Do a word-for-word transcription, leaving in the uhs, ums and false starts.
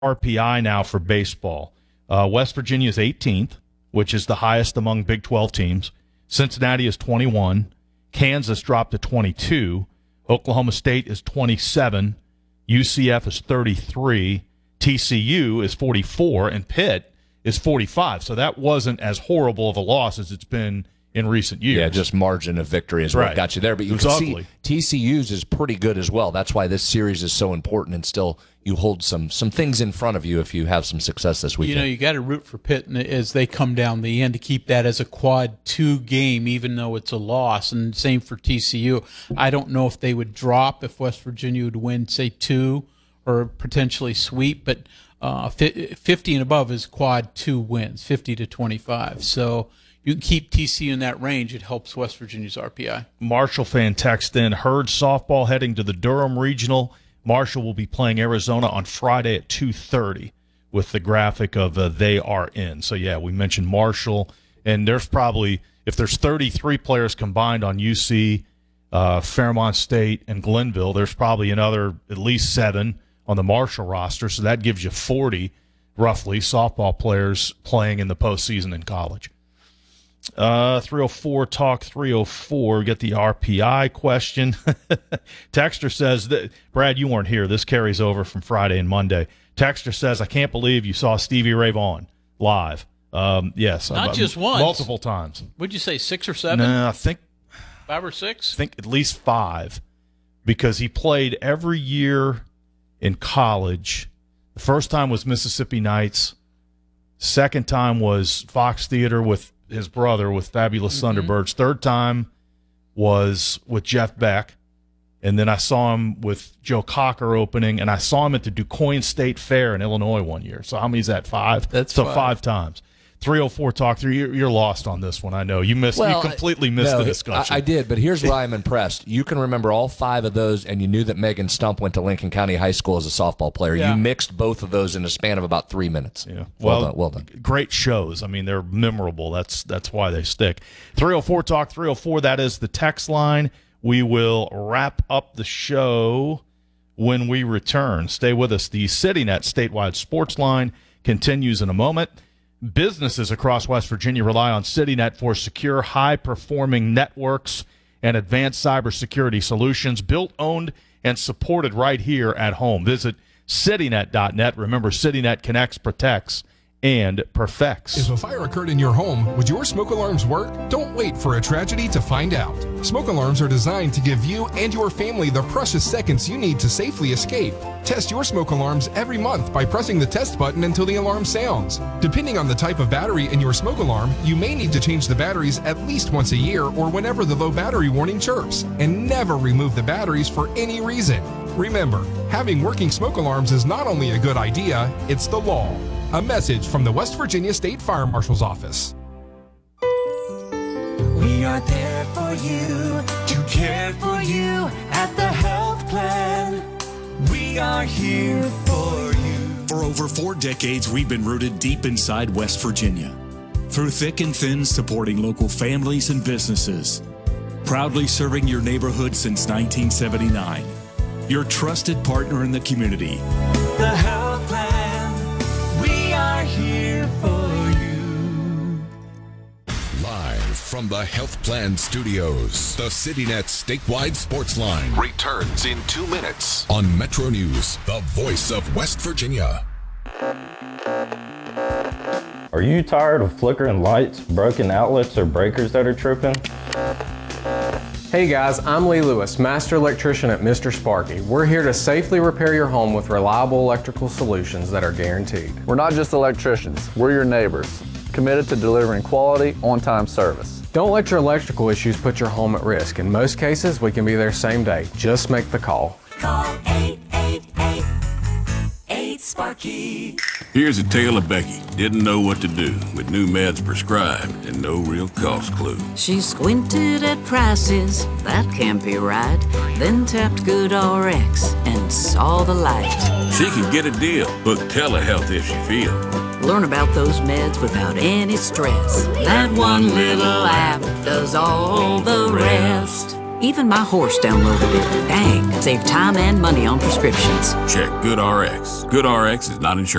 R P I now for baseball. Uh, West Virginia is eighteenth, which is the highest among Big twelve teams. Cincinnati is twenty-one. Kansas dropped to twenty-two. Oklahoma State is twenty-seven. U C F is thirty-three. T C U is forty-four. And Pitt is forty-five. So that wasn't as horrible of a loss as it's been in recent years. Yeah, just margin of victory is right. what got you there. But you it can was see ugly. T C U's is pretty good as well. That's why this series is so important, and still you hold some some things in front of you if you have some success this weekend. You know, you got to root for Pitt as they come down the end to keep that as a quad two game, even though it's a loss. And same for T C U. I don't know if they would drop if West Virginia would win, say, two or potentially sweep, but uh, fifty and above is quad two wins, fifty to twenty-five. So you can keep T C U in that range. It helps West Virginia's R P I. Marshall fan text in, Herd softball heading to the Durham Regional. Marshall will be playing Arizona on Friday at two thirty with the graphic of uh, they are in. So, yeah, we mentioned Marshall, and there's probably, if there's thirty-three players combined on U C, uh, Fairmont State, and Glenville, there's probably another at least seven on the Marshall roster. So that gives you forty, roughly, softball players playing in the postseason in college. Uh, three oh four Talk three oh four. Get the R P I question. Texter says that, Brad, you weren't here. This carries over from Friday and Monday. Texter says, I can't believe you saw Stevie Ray Vaughan live. Um, yes. Not uh, just once. Multiple times. Would you say six or seven? No, I think five or six? I think at least five, because he played every year in college. The first time was Mississippi Nights. Second time was Fox Theater with his brother with Fabulous mm-hmm. Thunderbirds. Third time was with Jeff Beck. And then I saw him with Joe Cocker opening, and I saw him at the DuQuoin State Fair in Illinois one year. So how many is that? Five? That's so five. five times. three oh four Talk three. You're, you're lost on this one, I know. You missed. Well, you completely missed no, the discussion. I, I did, but here's why I'm impressed. You can remember all five of those, and you knew that Megan Stump went to Lincoln County High School as a softball player. Yeah. You mixed both of those in a span of about three minutes. Yeah. Well, Well, done. Well done. Great shows. I mean, they're memorable. That's that's why they stick. three oh four Talk three oh four. That is the text line. We will wrap up the show when we return. Stay with us. The CityNet statewide sports line continues in a moment. Businesses across West Virginia rely on CityNet for secure, high-performing networks and advanced cybersecurity solutions built, owned, and supported right here at home. Visit citynet dot net. Remember, CityNet connects, protects, and perfects. If a fire occurred in your home, would your smoke alarms work? Don't wait for a tragedy to find out. Smoke alarms are designed to give you and your family the precious seconds you need to safely escape. Test your smoke alarms every month by pressing the test button until the alarm sounds. Depending on the type of battery in your smoke alarm, you may need to change the batteries at least once a year or whenever the low battery warning chirps, and never remove the batteries for any reason. Remember, having working smoke alarms is not only a good idea, it's the law. A message from the West Virginia State Fire Marshal's Office. We are there for you, to care for you at the health plan. We are here for you. For over four decades, we've been rooted deep inside West Virginia. Through thick and thin, supporting local families and businesses. Proudly serving your neighborhood since nineteen seventy-nine. Your trusted partner in the community. The health plan, we are here for you. Live from the Health Plan Studios, the CityNet statewide sports line returns in two minutes on Metro News, the voice of West Virginia. Are you tired of flickering lights, broken outlets, or breakers that are tripping? Hey guys, I'm Lee Lewis, Master Electrician at Mister Sparky. We're here to safely repair your home with reliable electrical solutions that are guaranteed. We're not just electricians, we're your neighbors, committed to delivering quality, on-time service. Don't let your electrical issues put your home at risk. In most cases, we can be there same day. Just make the call. Call eight eight eight, eight Sparky. Here's a tale of Becky. Didn't know what to do with new meds prescribed and no real cost clue. She squinted at prices, that can't be right. Then tapped GoodRx and saw the light. She can get a deal. Book telehealth if she feels. Learn about those meds without any stress. That one little app does all the rest. Even my horse downloaded it. Dang, save time and money on prescriptions. Check GoodRx. GoodRx is not insurance.